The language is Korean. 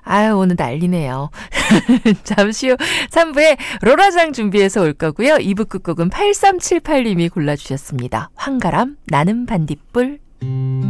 아유, 오늘 난리네요. 잠시 후 3부에 로라장 준비해서 올 거고요. 2부 끝곡은 8378님이 골라주셨습니다. 황가람, 나는 반딧불.